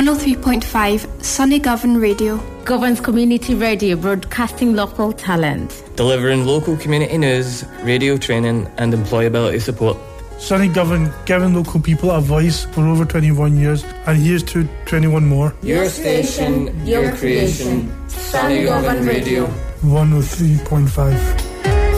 103.5 Sunny Govan Radio. Govan's community radio, broadcasting local talent. Delivering local community news, radio training and employability support. Sunny Govan, giving local people a voice for over 21 years, and here's to 21 more. Your station, your creation, Sunny Govan Radio. 103.5.